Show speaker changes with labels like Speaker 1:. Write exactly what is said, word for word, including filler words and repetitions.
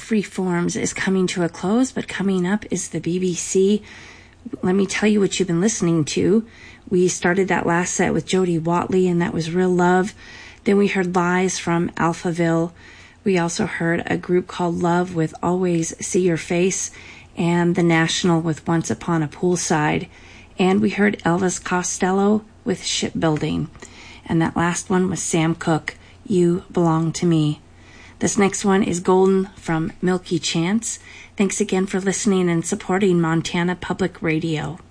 Speaker 1: Freeforms is coming to a close, but coming up is the B B C. Let me tell you what you've been listening to. We started that last set with Jody Watley, and that was Real Love. Then we heard Lies from Alphaville. We also heard a group called Love with Always See Your Face, and The National with Once Upon a Poolside. And we heard Elvis Costello with Shipbuilding. And that last one was Sam Cooke, You Belong to Me. This next one is Golden from Milky Chance. Thanks again for listening and supporting Montana Public Radio.